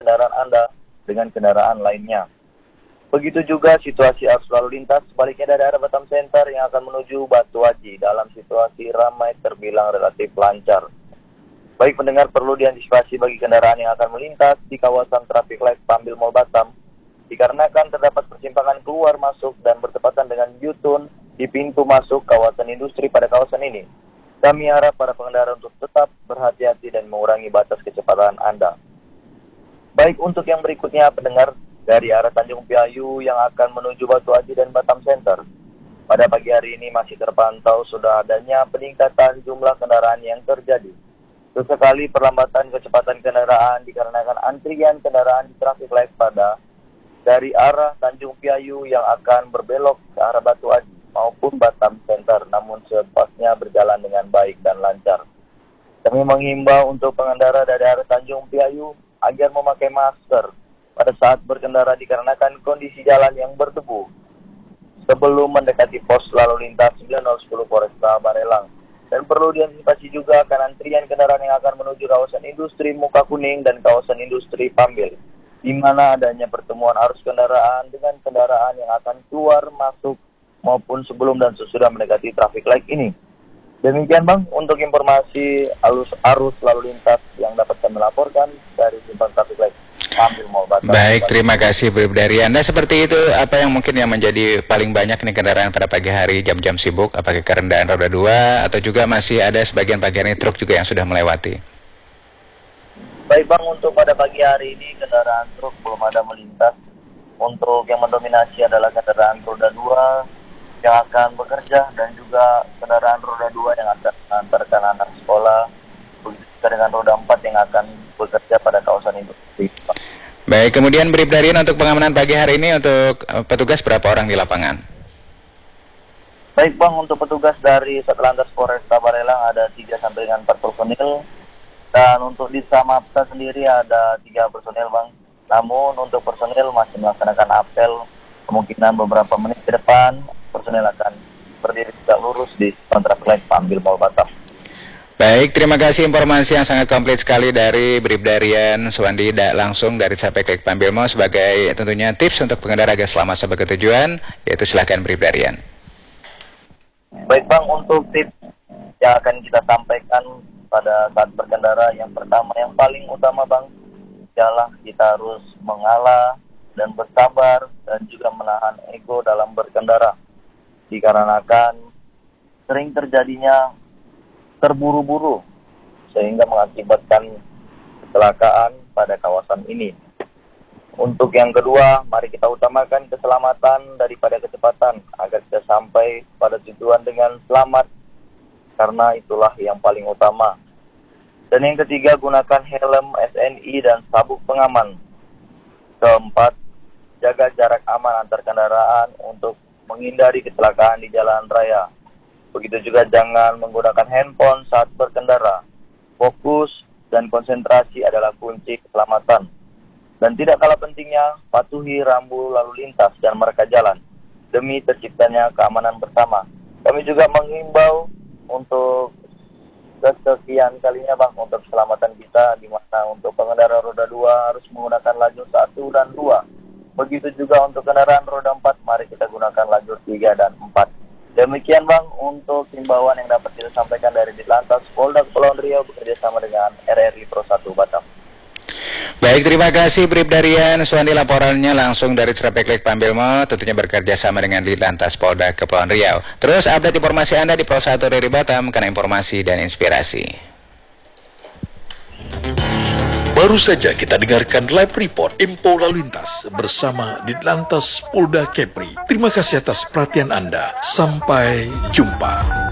kendaraan Anda dengan kendaraan lainnya. Begitu juga situasi arus lalu lintas sebaliknya dari arah Batam Center yang akan menuju Batu Haji dalam situasi ramai terbilang relatif lancar. Baik pendengar, perlu diantisipasi bagi kendaraan yang akan melintas di kawasan traffic light Pambil Mall Batam dikarenakan terdapat persimpangan keluar masuk dan bertepatan dengan U-turn di pintu masuk kawasan industri pada kawasan ini. Kami harap para pengendara untuk tetap berhati-hati dan mengurangi batas kecepatan Anda. Baik, untuk yang berikutnya pendengar, dari arah Tanjung Priayu yang akan menuju Batu Haji dan Batam Center. Pada pagi hari ini masih terpantau sudah adanya peningkatan jumlah kendaraan yang terjadi. Sesekali perlambatan kecepatan kendaraan dikarenakan antrian kendaraan di traffic light pada dari arah Tanjung Priayu yang akan berbelok ke arah Batu Haji maupun Batam Center, namun selepasnya berjalan dengan baik dan lancar. Kami menghimbau untuk pengendara dari arah Tanjung Priayu agar memakai masker pada saat berkendara dikarenakan kondisi jalan yang berdebu. Sebelum mendekati pos lalu lintas 9010 Polresta Barelang. Dan perlu diantisipasi juga akan antrian kendaraan yang akan menuju kawasan industri Muka Kuning dan kawasan industri Pambil, di mana adanya pertemuan arus kendaraan dengan kendaraan yang akan keluar masuk maupun sebelum dan sesudah mendekati traffic light ini. Demikian Bang, untuk informasi arus lalu lintas yang dapat kami laporkan dari simpang traffic light Pambil Mall Batam. Baik, terima kasih dari Anda. Seperti itu, apa yang mungkin yang menjadi paling banyak nih kendaraan pada pagi hari, jam-jam sibuk, apakah kendaraan roda 2 atau juga masih ada sebagian pagi hari truk juga yang sudah melewati? Baik Bang, untuk pada pagi hari ini kendaraan truk belum ada melintas. Untuk yang mendominasi adalah kendaraan roda 2 yang akan bekerja dan juga kendaraan roda 2 yang akan mengantarkan anak sekolah, begitu juga dengan roda 4 yang akan bekerja pada kawasan industri. Baik, kemudian Bribdarian untuk pengamanan pagi hari ini untuk petugas berapa orang di lapangan? Baik Bang, untuk petugas dari Satlantas Polresta Barelang ada 3 sampai dengan 4 personil. Dan untuk di Samapta sendiri ada 3 personil Bang. Namun untuk personil masih melaksanakan apel, kemungkinan beberapa menit ke depan personil akan berdiri tegak lurus di kontrak lain Pambil Mall Batam. Baik, terima kasih informasi yang sangat komplit sekali dari Bribdarian Suwandi langsung dari Capek Pambil Mall sebagai tentunya tips untuk pengendara agar selamat sampai ke tujuan, yaitu silahkan Bribdarian. Baik Bang, untuk tips yang akan kita sampaikan pada saat berkendara, yang pertama, yang paling utama Bang, ialah kita harus mengalah dan bersabar dan juga menahan ego dalam berkendara. Dikarenakan sering terjadinya terburu-buru sehingga mengakibatkan kecelakaan pada kawasan ini. Untuk yang kedua, mari kita utamakan keselamatan daripada kecepatan agar kita sampai pada tujuan dengan selamat, karena itulah yang paling utama. Dan yang ketiga, gunakan helm SNI dan sabuk pengaman. Keempat, jaga jarak aman antar kendaraan untuk menghindari kecelakaan di jalan raya. Begitu juga jangan menggunakan handphone saat berkendara. Fokus dan konsentrasi adalah kunci keselamatan. Dan tidak kalah pentingnya, patuhi rambu lalu lintas dan marka jalan demi terciptanya keamanan bersama. Kami juga menghimbau untuk kesekian kalinya Bang, untuk keselamatan kita, di mana untuk pengendara roda 2 harus menggunakan lajur 1 dan 2. Begitu juga untuk kendaraan roda 4, mari kita gunakan lajur 3 dan 4. Demikian Bang, untuk himbauan yang dapat kita sampaikan dari Ditlantas Polda Kepulauan Riau bekerjasama dengan RRI Pro 1 Batam. Baik, terima kasih Bribdarian Suwandi, laporannya langsung dari Capek Pambil Mall, tentunya bekerja sama dengan Ditlantas Polda Kepulauan Riau. Terus update informasi Anda di Pro 1 dari Batam, karena informasi dan inspirasi. Baru saja kita dengarkan live report info lalu lintas bersama Ditlantas Polda Kepri. Terima kasih atas perhatian Anda. Sampai jumpa.